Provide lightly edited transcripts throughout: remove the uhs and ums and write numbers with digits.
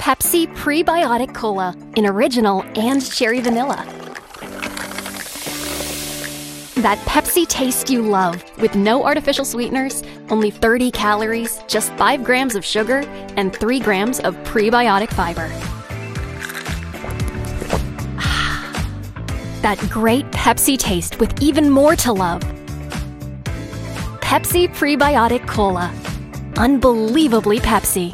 Pepsi Prebiotic Cola in original and cherry vanilla. That Pepsi taste you love, with no artificial sweeteners, only 30 calories, just 5 grams of sugar, and 3 grams of prebiotic fiber. That great Pepsi taste with even more to love. Pepsi Prebiotic Cola. Unbelievably Pepsi.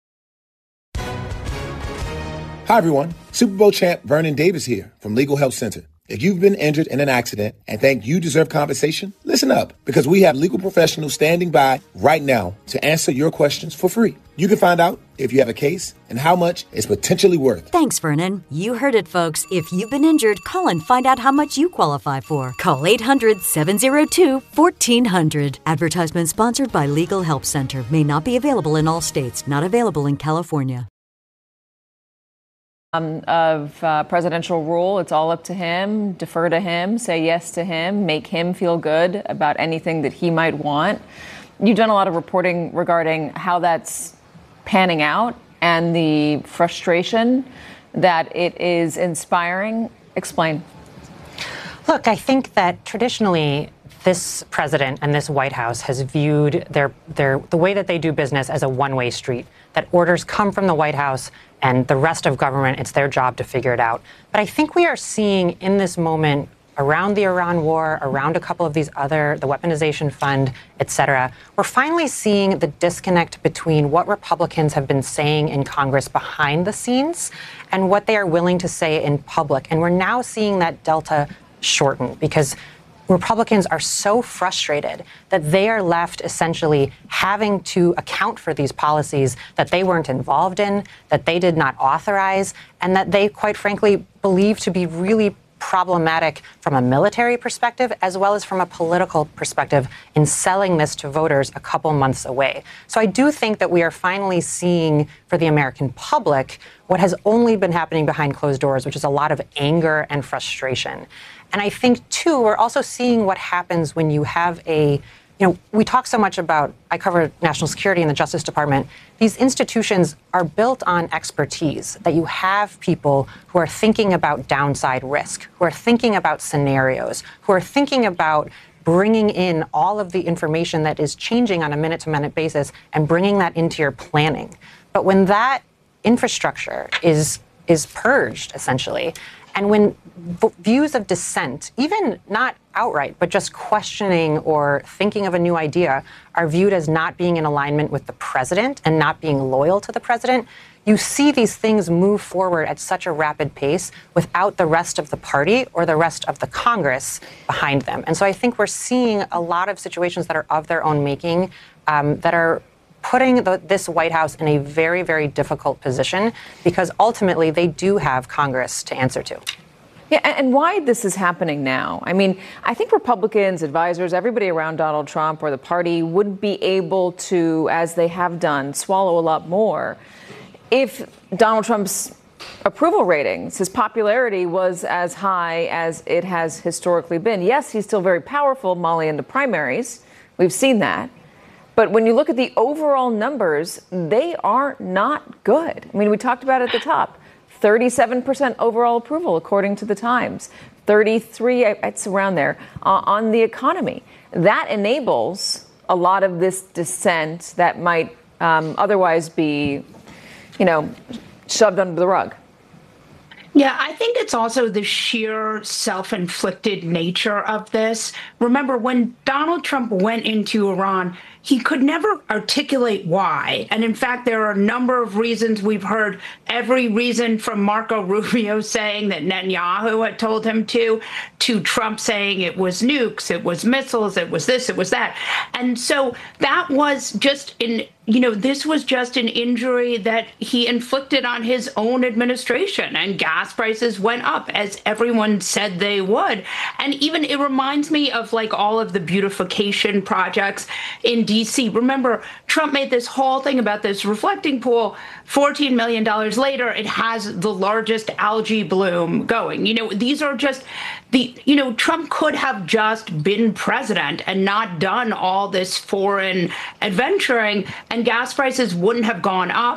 Hi, everyone. Super Bowl champ Vernon Davis here from Legal Help Center. If you've been injured in an accident and think you deserve compensation, listen up, because we have legal professionals standing by right now to answer your questions for free. You can find out if you have a case and how much it's potentially worth. Thanks, Vernon. You heard it, folks. If you've been injured, call and find out how much you qualify for. Call 800-702-1400. Advertisement sponsored by Legal Help Center. May not be available in all states. Not available in California. Of presidential rule. It's all up to him. Defer to him. Say yes to him. Make him feel good about anything that he might want. You've done a lot of reporting regarding how that's panning out and the frustration that it is inspiring. Explain. Look, I think that traditionally this president and this White House has viewed the way that they do business as a one-way street, that orders come from the White House and the rest of government, it's their job to figure it out. But I think we are seeing in this moment around the Iran war, around a couple of these other, the weaponization fund, et cetera, we're finally seeing the disconnect between what Republicans have been saying in Congress behind the scenes and what they are willing to say in public. And we're now seeing that delta shorten because Republicans are so frustrated that they are left essentially having to account for these policies that they weren't involved in, that they did not authorize, and that they, quite frankly, believe to be really problematic from a military perspective as well as from a political perspective in selling this to voters a couple months away. So I do think that we are finally seeing for the American public what has only been happening behind closed doors, which is a lot of anger and frustration. And I think, too, we're also seeing what happens when you have we talk so much about, I cover national security in the Justice Department. These institutions are built on expertise, that you have people who are thinking about downside risk, who are thinking about scenarios, who are thinking about bringing in all of the information that is changing on a minute-to-minute basis and bringing that into your planning. But when that infrastructure is purged, essentially, and when views of dissent, even not outright, but just questioning or thinking of a new idea, are viewed as not being in alignment with the president and not being loyal to the president, you see these things move forward at such a rapid pace without the rest of the party or the rest of the Congress behind them. And so I think we're seeing a lot of situations that are of their own making that are putting this White House in a very, very difficult position because ultimately they do have Congress to answer to. Yeah, and why this is happening now? I mean, I think Republicans, advisors, everybody around Donald Trump or the party would be able to, as they have done, swallow a lot more if Donald Trump's approval ratings, his popularity was as high as it has historically been. Yes, he's still very powerful, Molly, in the primaries. We've seen that. But when you look at the overall numbers, they are not good. I mean, we talked about it at the top. 37% overall approval, according to the Times. 33, it's around there, on the economy. That enables a lot of this dissent that might otherwise be, shoved under the rug. Yeah, I think it's also the sheer self-inflicted nature of this. Remember, when Donald Trump went into Iran, he could never articulate why. And in fact, there are a number of reasons. We've heard every reason from Marco Rubio saying that Netanyahu had told him to Trump saying it was nukes, it was missiles, it was this, it was that. And so that was just this was just an injury that he inflicted on his own administration, and gas prices went up as everyone said they would. And even it reminds me of like all of the beautification projects in DC. Remember, Trump made this whole thing about this reflecting pool. $14 million later, it has the largest algae bloom going. These are just Trump could have just been president and not done all this foreign adventuring, and gas prices wouldn't have gone up.